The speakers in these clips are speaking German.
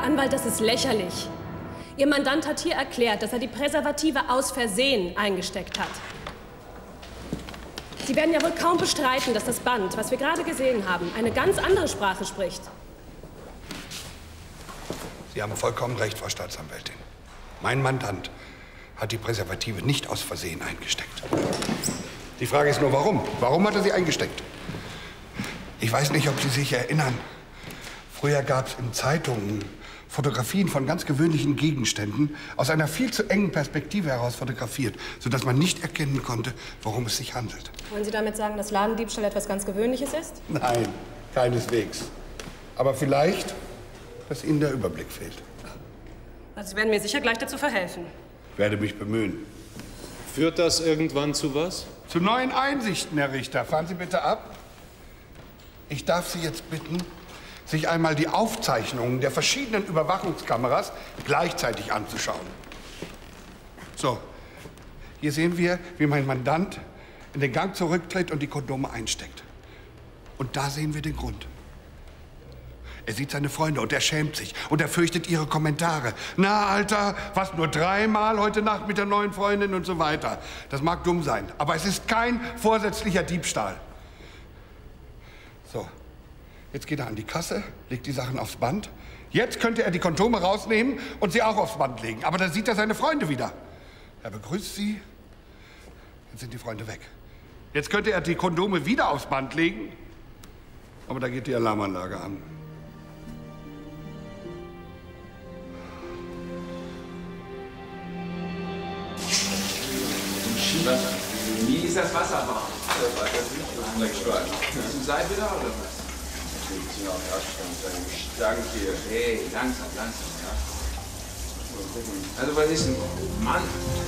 Anwalt, das ist lächerlich. Ihr Mandant hat hier erklärt, dass er die Präservative aus Versehen eingesteckt hat. Sie werden ja wohl kaum bestreiten, dass das Band, was wir gerade gesehen haben, eine ganz andere Sprache spricht. Sie haben vollkommen recht, Frau Staatsanwältin. Mein Mandant hat die Präservative nicht aus Versehen eingesteckt. Die Frage ist nur, warum? Warum hat er sie eingesteckt? Ich weiß nicht, ob Sie sich erinnern. Früher gab es in Zeitungen Fotografien von ganz gewöhnlichen Gegenständen aus einer viel zu engen Perspektive heraus fotografiert, sodass man nicht erkennen konnte, worum es sich handelt. Wollen Sie damit sagen, dass Ladendiebstahl etwas ganz Gewöhnliches ist? Nein, keineswegs. Aber vielleicht, dass Ihnen der Überblick fehlt. Also Sie werden mir sicher gleich dazu verhelfen. Ich werde mich bemühen. Führt das irgendwann zu was? Zu neuen Einsichten, Herr Richter. Fahren Sie bitte ab. Ich darf Sie jetzt bitten, sich einmal die Aufzeichnungen der verschiedenen Überwachungskameras gleichzeitig anzuschauen. So, hier sehen wir, wie mein Mandant in den Gang zurücktritt und die Kondome einsteckt. Und da sehen wir den Grund. Er sieht seine Freunde und er schämt sich und er fürchtet ihre Kommentare. Na, Alter, was, nur 3-mal heute Nacht mit der neuen Freundin und so weiter. Das mag dumm sein, aber es ist kein vorsätzlicher Diebstahl. So, jetzt geht er an die Kasse, legt die Sachen aufs Band. Jetzt könnte er die Kondome rausnehmen und sie auch aufs Band legen. Aber dann sieht er seine Freunde wieder. Er begrüßt sie, dann sind die Freunde weg. Jetzt könnte er die Kondome wieder aufs Band legen, aber da geht die Alarmanlage an. Wie ist das Wasser warm? Ist ein Seil wieder oder was? Danke. Hey, langsam, ja. Also was ist ein Mann?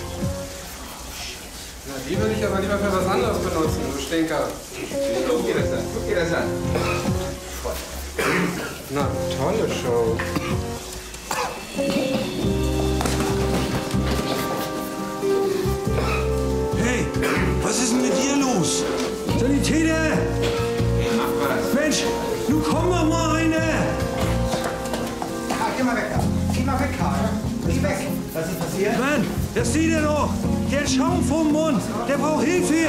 Na, die würde ich aber lieber für was anderes benutzen, du Stinker. Guck dir das an. Na, tolle Show. Hey, was ist denn mit dir los? Sanitäter! Hey, mach was. Mensch, nun komm doch mal eine! Ja, geh mal weg da. Geh mal weg, Karl. Geh weg. Was ist passiert? Mann, das sieht er doch! Der hat Schaum vorm Mund! Der braucht Hilfe!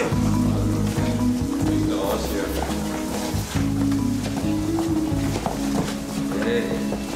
Raus hier. Hey.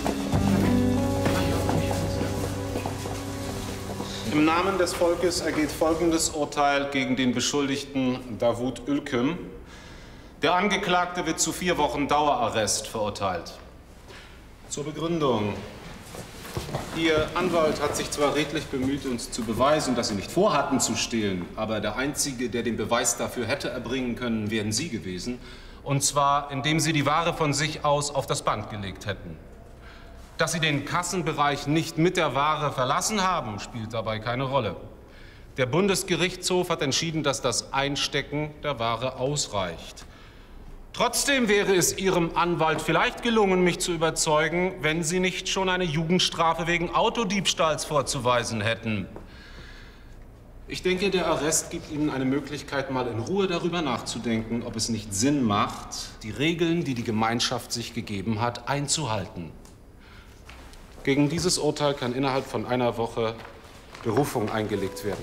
Im Namen des Volkes ergeht folgendes Urteil gegen den Beschuldigten Davut Ülküm. Der Angeklagte wird zu 4 Wochen Dauerarrest verurteilt. Zur Begründung. Ihr Anwalt hat sich zwar redlich bemüht, uns zu beweisen, dass Sie nicht vorhatten zu stehlen, aber der Einzige, der den Beweis dafür hätte erbringen können, wären Sie gewesen. Und zwar, indem Sie die Ware von sich aus auf das Band gelegt hätten. Dass Sie den Kassenbereich nicht mit der Ware verlassen haben, spielt dabei keine Rolle. Der Bundesgerichtshof hat entschieden, dass das Einstecken der Ware ausreicht. Trotzdem wäre es Ihrem Anwalt vielleicht gelungen, mich zu überzeugen, wenn Sie nicht schon eine Jugendstrafe wegen Autodiebstahls vorzuweisen hätten. Ich denke, der Arrest gibt Ihnen eine Möglichkeit, mal in Ruhe darüber nachzudenken, ob es nicht Sinn macht, die Regeln, die die Gemeinschaft sich gegeben hat, einzuhalten. Gegen dieses Urteil kann innerhalb von einer Woche Berufung eingelegt werden.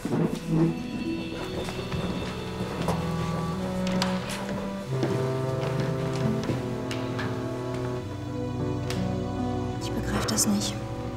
Ich begreife das nicht.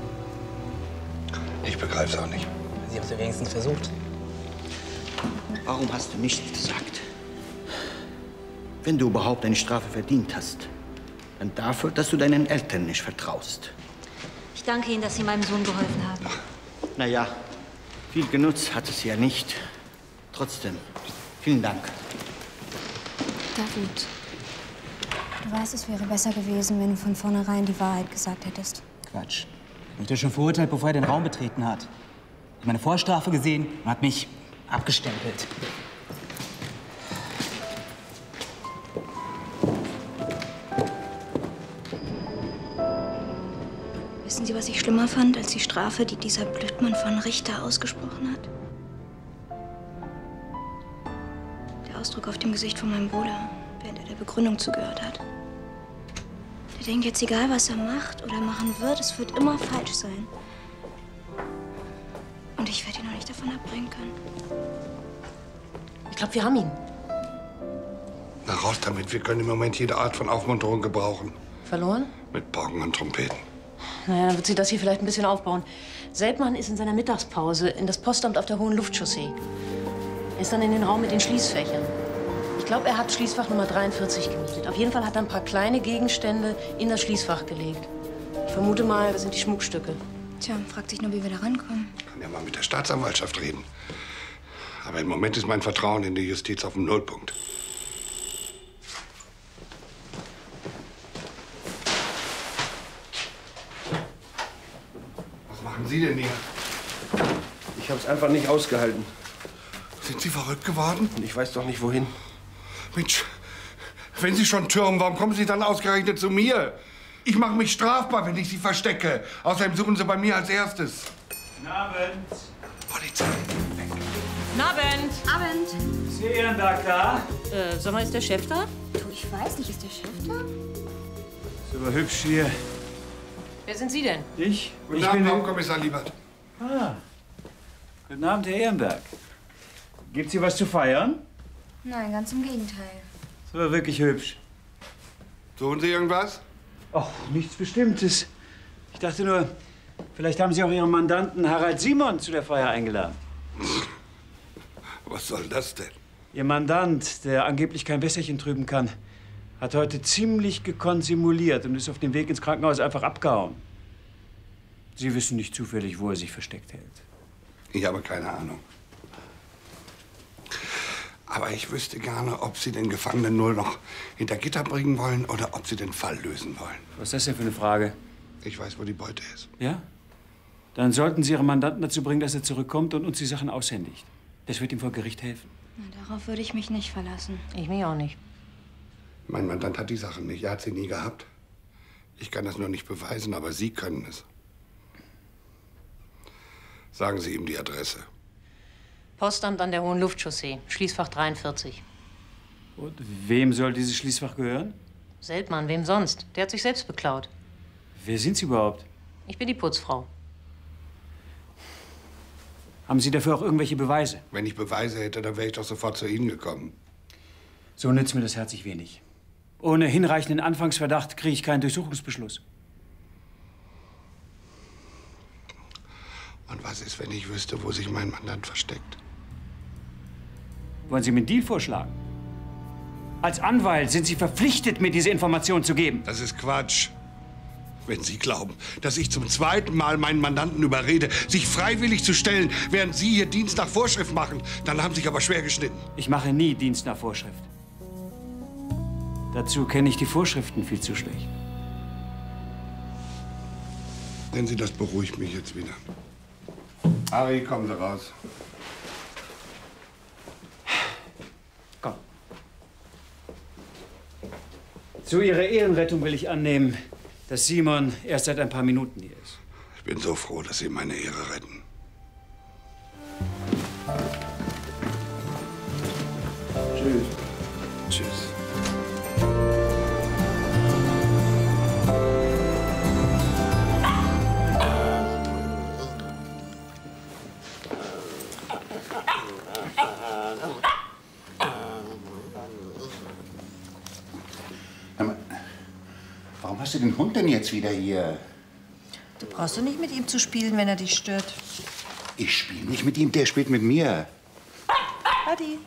Ich begreife es auch nicht. Sie haben es ja wenigstens versucht. Warum hast du nichts gesagt? Wenn du überhaupt eine Strafe verdient hast, dann dafür, dass du deinen Eltern nicht vertraust. Ich danke Ihnen, dass Sie meinem Sohn geholfen haben. Na ja, viel genutzt hat es ja nicht. Trotzdem, vielen Dank. David, du weißt, es wäre besser gewesen, wenn du von vornherein die Wahrheit gesagt hättest. Quatsch. Er wurde schon verurteilt, bevor er den Raum betreten hat. Ich habe meine Vorstrafe gesehen und hat mich abgestempelt. Wissen Sie, was ich schlimmer fand als die Strafe, die dieser Blödmann von Richter ausgesprochen hat? Der Ausdruck auf dem Gesicht von meinem Bruder, während er der Begründung zugehört hat. Der denke jetzt, egal was er macht oder machen wird, es wird immer falsch sein. Und ich werde ihn noch nicht davon abbringen können. Ich glaube, wir haben ihn. Na, raus damit. Wir können im Moment jede Art von Aufmunterung gebrauchen. Verloren? Mit Pauken und Trompeten. Naja, dann wird sie das hier vielleicht ein bisschen aufbauen. Seltmann ist in seiner Mittagspause in das Postamt auf der Hohen Luftchaussee. Er ist dann in den Raum mit den Schließfächern. Ich glaube, er hat Schließfach Nummer 43 gemietet. Auf jeden Fall hat er ein paar kleine Gegenstände in das Schließfach gelegt. Ich vermute mal, das sind die Schmuckstücke. Tja, fragt sich nur, wie wir da rankommen. Ich kann ja mal mit der Staatsanwaltschaft reden. Aber im Moment ist mein Vertrauen in die Justiz auf dem Nullpunkt. Was machen Sie denn hier? Ich habe es einfach nicht ausgehalten. Sind Sie verrückt geworden? Und ich weiß doch nicht, wohin. Mensch, wenn Sie schon türmen, warum kommen Sie dann ausgerechnet zu mir? Ich mache mich strafbar, wenn ich Sie verstecke. Außerdem suchen Sie bei mir als Erstes. Guten Abend. Polizei. Guten Abend. Abend. Ist Ihr Ehrenberg da? Sag mal, ist der Chef da? Du, ich weiß nicht, ist der Chef da? Ist aber hübsch hier. Wer sind Sie denn? Ich? Guten Ich Abend, bin Hauptkommissar Liebert. Ah. Guten Abend, Herr Ehrenberg. Gibt's hier was zu feiern? Nein, ganz im Gegenteil. Ist aber wirklich hübsch. Suchen Sie irgendwas? Ach, nichts Bestimmtes. Ich dachte nur, vielleicht haben Sie auch Ihren Mandanten Harald Simon zu der Feier eingeladen. Was soll das denn? Ihr Mandant, der angeblich kein Wässerchen trüben kann, hat heute ziemlich gekonnt simuliert und ist auf dem Weg ins Krankenhaus einfach abgehauen. Sie wissen nicht zufällig, wo er sich versteckt hält. Ich habe keine Ahnung. Aber ich wüsste gerne, ob Sie den Gefangenen nur noch hinter Gitter bringen wollen oder ob Sie den Fall lösen wollen. Was ist das denn für eine Frage? Ich weiß, wo die Beute ist. Ja? Dann sollten Sie Ihren Mandanten dazu bringen, dass er zurückkommt und uns die Sachen aushändigt. Das wird ihm vor Gericht helfen. Na, darauf würde ich mich nicht verlassen. Ich mich auch nicht. Mein Mandant hat die Sachen nicht. Er hat sie nie gehabt. Ich kann das nur nicht beweisen, aber Sie können es. Sagen Sie ihm die Adresse. Postamt an der Hohen Luftchaussee, Schließfach 43. Und wem soll dieses Schließfach gehören? Seltmann, wem sonst? Der hat sich selbst beklaut. Wer sind Sie überhaupt? Ich bin die Putzfrau. Haben Sie dafür auch irgendwelche Beweise? Wenn ich Beweise hätte, dann wäre ich doch sofort zu Ihnen gekommen. So nützt mir das herzlich wenig. Ohne hinreichenden Anfangsverdacht kriege ich keinen Durchsuchungsbeschluss. Und was ist, wenn ich wüsste, wo sich mein Mandant versteckt? Wollen Sie mir einen Deal vorschlagen? Als Anwalt sind Sie verpflichtet, mir diese Information zu geben. Das ist Quatsch. Wenn Sie glauben, dass ich zum zweiten Mal meinen Mandanten überrede, sich freiwillig zu stellen, während Sie hier Dienst nach Vorschrift machen, dann haben Sie sich aber schwer geschnitten. Ich mache nie Dienst nach Vorschrift. Dazu kenne ich die Vorschriften viel zu schlecht. Denn Sie, das beruhigt mich jetzt wieder. Harry, kommen Sie raus. Komm. Zu Ihrer Ehrenrettung will ich annehmen, dass Simon erst seit ein paar Minuten hier ist. Ich bin so froh, dass Sie meine Ehre retten. Tschüss. Tschüss. Warum hast du den Hund denn jetzt wieder hier? Du brauchst doch nicht mit ihm zu spielen, wenn er dich stört. Ich spiele nicht mit ihm, der spielt mit mir. Adi.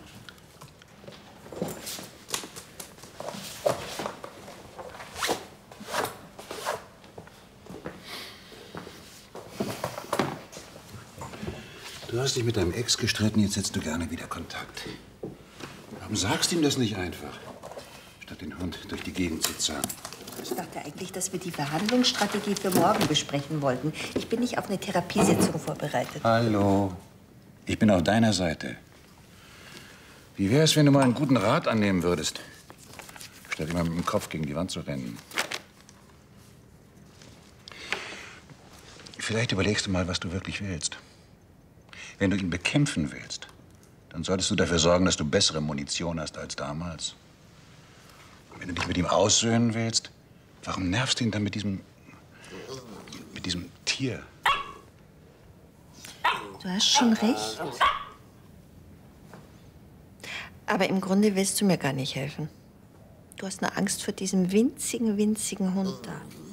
Du hast dich mit deinem Ex gestritten, jetzt hättest du gerne wieder Kontakt. Warum sagst du ihm das nicht einfach? Statt den Hund durch die Gegend zu zerren. Ich dachte eigentlich, dass wir die Verhandlungsstrategie für morgen besprechen wollten. Ich bin nicht auf eine Therapiesitzung vorbereitet. Hallo. Ich bin auf deiner Seite. Wie wäre es, wenn du mal einen guten Rat annehmen würdest? Statt immer mit dem Kopf gegen die Wand zu rennen. Vielleicht überlegst du mal, was du wirklich willst. Wenn du ihn bekämpfen willst, dann solltest du dafür sorgen, dass du bessere Munition hast als damals. Und wenn du dich mit ihm aussöhnen willst, Warum nervst du ihn dann mit diesem Tier? Du hast schon recht. Aber im Grunde willst du mir gar nicht helfen. Du hast nur Angst vor diesem winzigen Hund da.